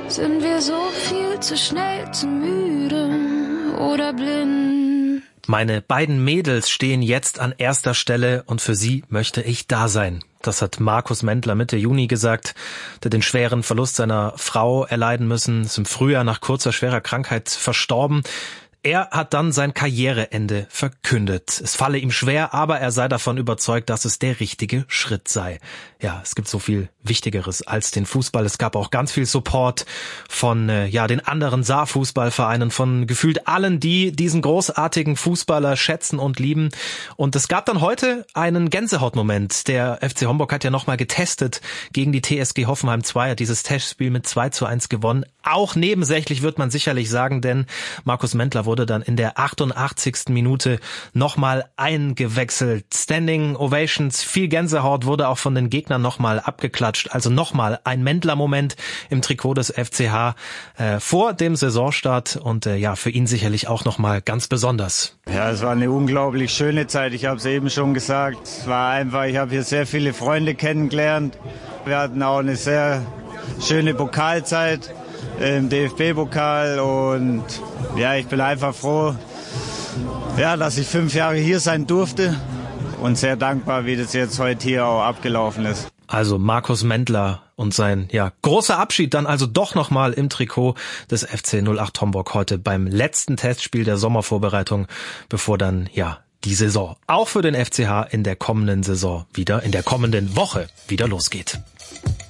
Sind wir so viel zu schnell, zu müde oder blind? Meine beiden Mädels stehen jetzt an erster Stelle und für sie möchte ich da sein. Das hat Markus Mendler Mitte Juni gesagt, der den schweren Verlust seiner Frau erleiden müssen, ist im Frühjahr nach kurzer schwerer Krankheit verstorben. Er hat dann sein Karriereende verkündet. Es falle ihm schwer, aber er sei davon überzeugt, dass es der richtige Schritt sei. Ja, es gibt so viel Wichtigeres als den Fußball. Es gab auch ganz viel Support von den anderen Saarfußballvereinen, von gefühlt allen, die diesen großartigen Fußballer schätzen und lieben. Und es gab dann heute einen Gänsehautmoment. Der FC Homburg hat ja nochmal getestet gegen die TSG Hoffenheim 2, hat dieses Testspiel mit 2:1 gewonnen. Auch nebensächlich wird man sicherlich sagen, denn Markus Mendler wurde dann in der 88. Minute nochmal eingewechselt. Standing Ovations, viel Gänsehaut, wurde auch von den Gegnern nochmal abgeklatscht. Also nochmal ein Mendler-Moment im Trikot des FCH vor dem Saisonstart und für ihn sicherlich auch nochmal ganz besonders. Ja, es war eine unglaublich schöne Zeit. Ich habe es eben schon gesagt. Es war einfach, ich habe hier sehr viele Freunde kennengelernt. Wir hatten auch eine sehr schöne Pokalzeit im DFB-Pokal und ja, ich bin einfach froh, dass ich 5 Jahre hier sein durfte und sehr dankbar, wie das jetzt heute hier auch abgelaufen ist. Also Markus Mendler und sein großer Abschied dann also doch nochmal im Trikot des FC 08 Homburg heute beim letzten Testspiel der Sommervorbereitung, bevor dann die Saison auch für den FCH in der kommenden Woche wieder losgeht.